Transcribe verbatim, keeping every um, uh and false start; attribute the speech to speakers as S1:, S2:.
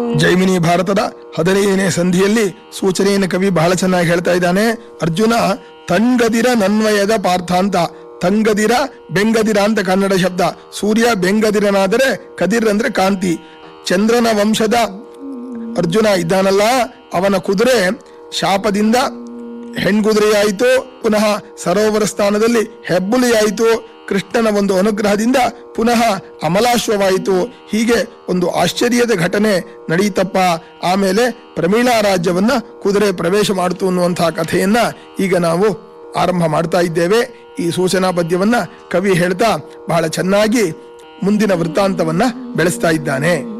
S1: ಜೈಮಿನಿ ಭಾರತದ ಹದಿನೈದನೇ ಸಂಧಿಯಲ್ಲಿ ಸೂಚನೆಯನ್ನು ಕವಿ ಬಹಳ ಚೆನ್ನಾಗಿ ಹೇಳ್ತಾ ಇದ್ದಾನೆ. ಅರ್ಜುನ ತಂಗದಿರ ನನ್ವಯದ ಪಾರ್ಥ ಅಂತ. ತಂಗದಿರ ಬೆಂಗದಿರ ಅಂತ ಕನ್ನಡ ಶಬ್ದ. ಸೂರ್ಯ ಬೆಂಗದಿರನಾದರೆ ಕದಿರ್ ಅಂದ್ರೆ ಕಾಂತಿ. ಚಂದ್ರನ ವಂಶದ ಅರ್ಜುನ ಇದ್ದಾನಲ್ಲ, ಅವನ ಕುದುರೆ ಶಾಪದಿಂದ ಹೆಣ್ಗುದುರೆಯಾಯಿತು, ಪುನಃ ಸರೋವರ ಸ್ಥಾನದಲ್ಲಿ ಹೆಬ್ಬುಲಿಯಾಯಿತು, ಕೃಷ್ಣನ ಒಂದು ಅನುಗ್ರಹದಿಂದ ಪುನಃ ಅಮಲಾಶ್ವವಾಯಿತು. ಹೀಗೆ ಒಂದು ಆಶ್ಚರ್ಯದ ಘಟನೆ ನಡೆಯಿತಪ್ಪ. ಆಮೇಲೆ ಪ್ರಮೀಳಾ ರಾಜ್ಯವನ್ನ ಕುದುರೆ ಪ್ರವೇಶ ಮಾಡಿತು ಅನ್ನುವಂತಹ ಕಥೆಯನ್ನ ಈಗ ನಾವು ಆರಂಭ ಮಾಡ್ತಾ ಇದ್ದೇವೆ. ಈ ಸೂಚನಾ ಪದ್ಯವನ್ನ ಕವಿ ಹೇಳ್ತಾ ಬಹಳ ಚೆನ್ನಾಗಿ ಮುಂದಿನ ವೃತ್ತಾಂತವನ್ನ ಬೆಳೆಸ್ತಾ ಇದ್ದಾನೆ.